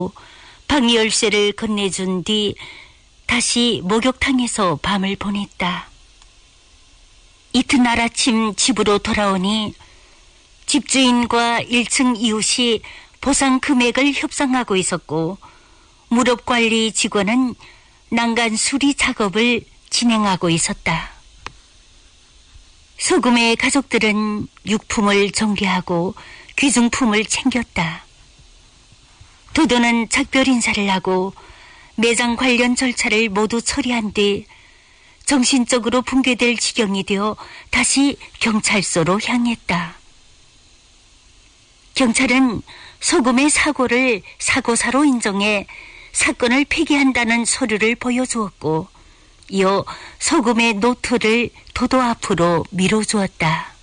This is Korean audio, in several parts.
방 열쇠를 건네준 뒤 다시 목욕탕에서 밤을 보냈다. 이튿날 아침 집으로 돌아오니 집주인과 1층 이웃이 보상 금액을 협상하고 있었고 무릎관리 직원은 난간 수리 작업을 진행하고 있었다. 소금의 가족들은 육품을 정리하고 귀중품을 챙겼다. 도도는 작별 인사를 하고 매장 관련 절차를 모두 처리한 뒤 정신적으로 붕괴될 지경이 되어 다시 경찰서로 향했다. 경찰은 소금의 사고를 사고사로 인정해 사건을 폐기한다는 서류를 보여주었고 이어 소금의 노트를 도도 앞으로 밀어주었다.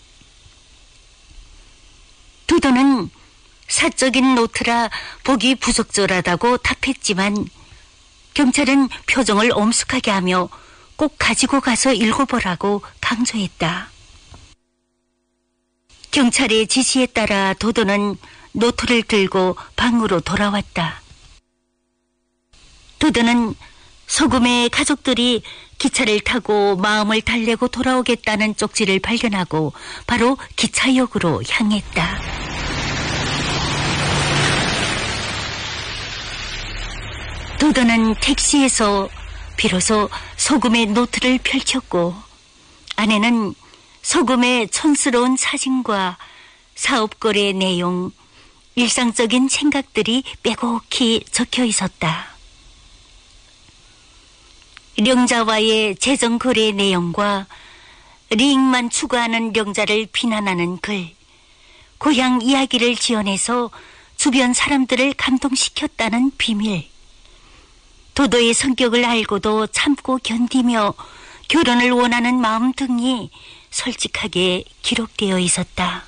도도는 사적인 노트라 보기 부적절하다고 답했지만 경찰은 표정을 엄숙하게 하며 꼭 가지고 가서 읽어보라고 강조했다. 경찰의 지시에 따라 도도는 노트를 들고 방으로 돌아왔다. 도도는 소금의 가족들이 기차를 타고 마음을 달래고 돌아오겠다는 쪽지를 발견하고 바로 기차역으로 향했다. 도도는 택시에서 비로소 소금의 노트를 펼쳤고 안에는 소금의 촌스러운 사진과 사업거래 내용, 일상적인 생각들이 빼곡히 적혀 있었다. 령자와의 재정거래 내용과 리익만 추구하는 령자를 비난하는 글, 고향 이야기를 지어내서 주변 사람들을 감동시켰다는 비밀, 도도의 성격을 알고도 참고 견디며 결혼을 원하는 마음 등이 솔직하게 기록되어 있었다.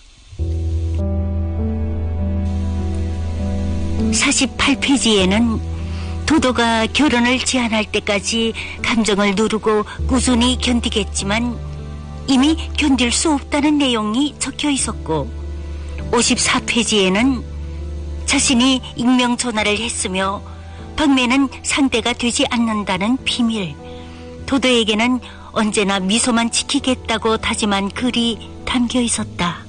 48페이지에는 도도가 결혼을 제안할 때까지 감정을 누르고 꾸준히 견디겠지만 이미 견딜 수 없다는 내용이 적혀 있었고 54페이지에는 자신이 익명 전화를 했으며 박매는 상대가 되지 않는다는 비밀, 도도에게는 언제나 미소만 지키겠다고 다짐한 글이 담겨 있었다.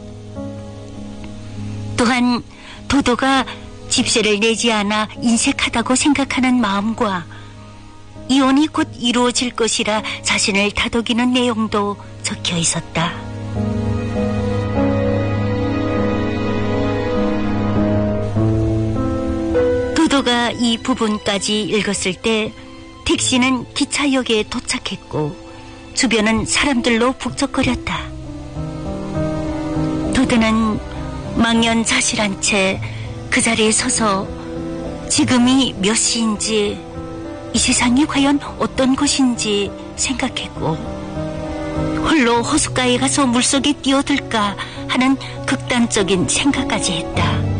또한 도도가 집세를 내지 않아 인색하다고 생각하는 마음과 이혼이 곧 이루어질 것이라 자신을 다독이는 내용도 적혀 있었다. 도도가 이 부분까지 읽었을 때 택시는 기차역에 도착했고 주변은 사람들로 북적거렸다. 도도는 망연자실한 채 그 자리에 서서 지금이 몇 시인지 이 세상이 과연 어떤 곳인지 생각했고 홀로 호숫가에 가서 물속에 뛰어들까 하는 극단적인 생각까지 했다.